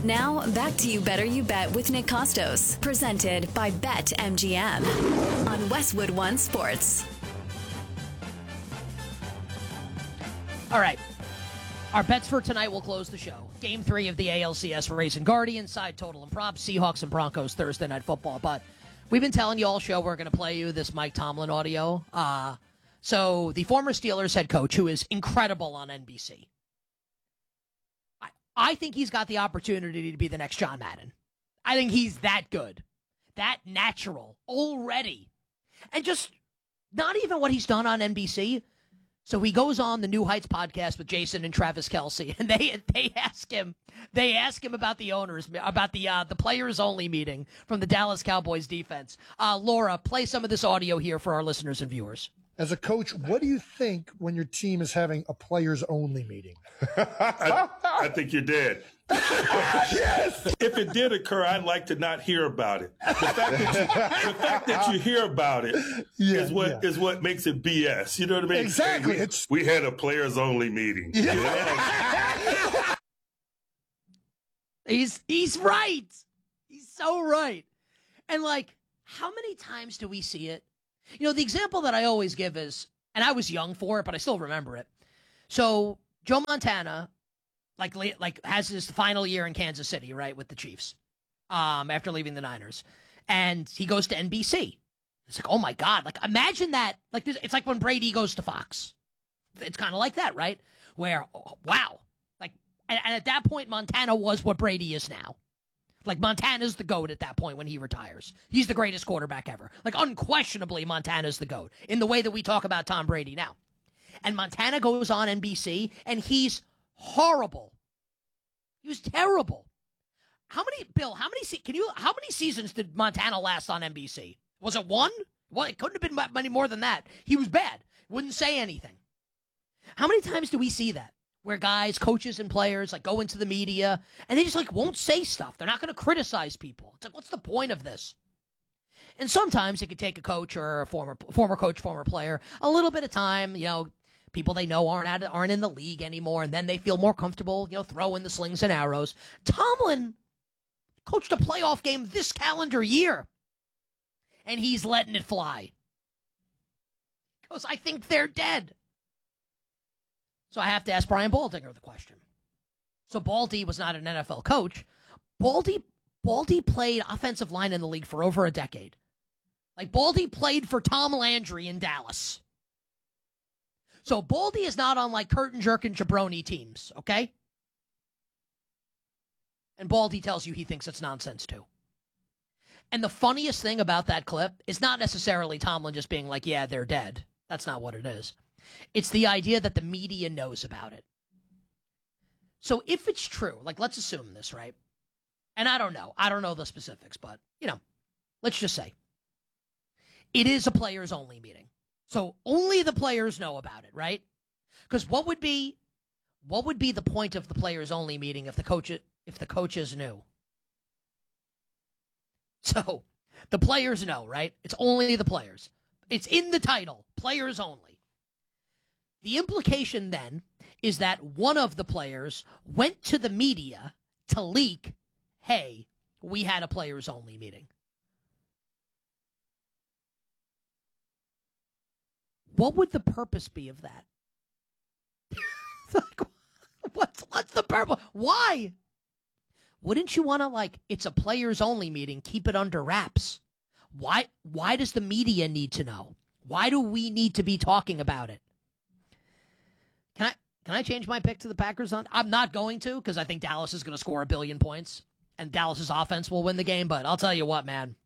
Now, back to You Better You Bet with Nick Costos, presented by BetMGM on Westwood One Sports. All right. Our bets for tonight will close the show. Game 3 of the ALCS Rays and Guardians, side total and props, Seahawks and Broncos Thursday Night Football. But we've been telling you all show we're going to play you this Mike Tomlin audio. So the former Steelers head coach, who is incredible on NBC, I think he's got the opportunity to be the next John Madden. I think he's that good, that natural already. And just not even what he's done on NBC. So he goes on the New Heights podcast with Jason and Travis Kelce, and they ask him about the owners, about the players only meeting from the Dallas Cowboys defense. Laura, play some of this audio here for our listeners and viewers. As a coach, what do you think when your team is having a players-only meeting? I think you're dead. Yes! If it did occur, I'd like to not hear about it. The fact that you hear about it is what makes it BS. You know what I mean? Exactly. We had a players-only meeting. Yeah. He's right. He's so right. And, like, how many times do we see it? You know, the example that I always give is, and I was young for it, but I still remember it. So Joe Montana, like has his final year in Kansas City, right, with the Chiefs, after leaving the Niners, and he goes to NBC. It's like, oh my God, like imagine that. Like this, it's like when Brady goes to Fox. It's kind of like that, right? Where, oh, wow, like, and at that point, Montana was what Brady is now. Like, Montana's the GOAT at that point when he retires. He's the greatest quarterback ever. Like, unquestionably, Montana's the GOAT in the way that we talk about Tom Brady now. And Montana goes on NBC, and he's horrible. He was terrible. How many seasons did Montana last on NBC? Was it one? Well, it couldn't have been many more than that. He was bad. Wouldn't say anything. How many times do we see that? Where guys, coaches, and players like go into the media and they just like won't say stuff. They're not going to criticize people. It's like, what's the point of this? And sometimes it could take a coach or a former coach, former player, a little bit of time. You know, people they know aren't in the league anymore, and then they feel more comfortable, you know, throwing the slings and arrows. Tomlin coached a playoff game this calendar year, and he's letting it fly. Because I think they're dead. So I have to ask Brian Baldinger the question. So Baldy was not an NFL coach. Baldy played offensive line in the league for over a decade. Like, Baldy played for Tom Landry in Dallas. So Baldy is not on, like, curtain jerk and jabroni teams, okay? And Baldy tells you he thinks it's nonsense, too. And the funniest thing about that clip is not necessarily Tomlin just being like, yeah, they're dead. That's not what it is. It's the idea that the media knows about it. So if it's true, like, let's assume this, right? And I don't know the specifics, but, you know, let's just say it is a players only meeting. So only the players know about it, right? Because what would be the point of the players only meeting if the coaches knew? So the players know, right? It's only the players. It's in the title, players only. The implication then is that one of the players went to the media to leak, hey, we had a players only meeting. What would the purpose be of that? What's the purpose? Why? Wouldn't you want to, like, it's a players only meeting, keep it under wraps? Why does the media need to know? Why do we need to be talking about it? Can I change my pick to the Packers? I'm not going to, because I think Dallas is going to score 1 billion points, and Dallas's offense will win the game. But I'll tell you what, man.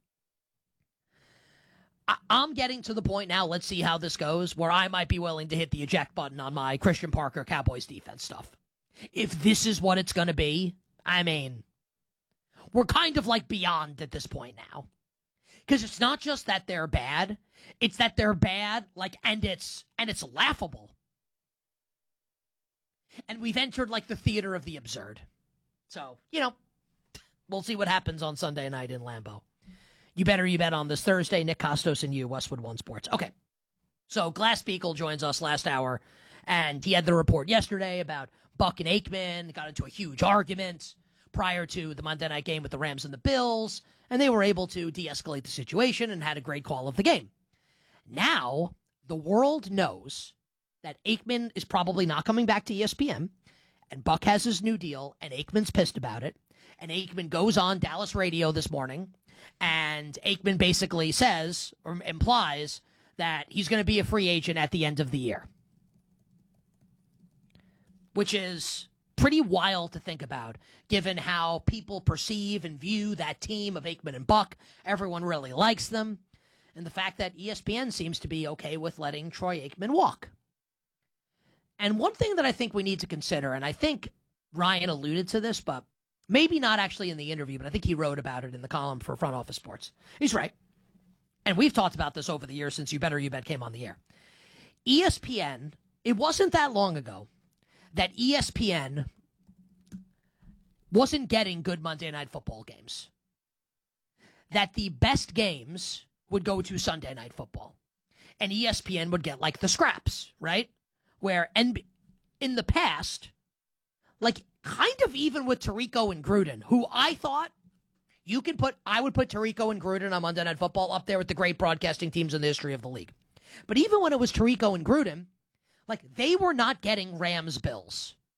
I'm getting to the point now, let's see how this goes, where I might be willing to hit the eject button on my Christian Parker Cowboys defense stuff. If this is what it's going to be, I mean, we're kind of like beyond at this point now. Because it's not just that they're bad, it's that they're bad, like, and it's laughable. And we've entered, like, the theater of the absurd. So, you know, we'll see what happens on Sunday night in Lambeau. You better you bet on this Thursday. Nick Costos and you, Westwood One Sports. Okay. So Glass-Steagall joins us last hour, and he had the report yesterday about Buck and Aikman, got into a huge argument. prior to the Monday night game with the Rams and the Bills, and they were able to de-escalate the situation and had a great call of the game. Now, the world knows that Aikman is probably not coming back to ESPN, and Buck has his new deal, and Aikman's pissed about it. And Aikman goes on Dallas radio this morning, and Aikman basically says, or implies, that he's going to be a free agent at the end of the year. Which is pretty wild to think about, given how people perceive and view that team of Aikman and Buck. Everyone really likes them. And the fact that ESPN seems to be okay with letting Troy Aikman walk. And one thing that I think we need to consider, and I think Ryan alluded to this, but maybe not actually in the interview, but I think he wrote about it in the column for Front Office Sports. He's right. And we've talked about this over the years since You Better You Bet came on the air. ESPN, it wasn't that long ago that ESPN wasn't getting good Monday Night Football games. That the best games would go to Sunday Night Football. And ESPN would get like the scraps, right? Where in the past, like kind of even with Tirico and Gruden, who I thought I would put Tirico and Gruden on Monday Night Football up there with the great broadcasting teams in the history of the league. But even when it was Tirico and Gruden, like they were not getting Rams Bills.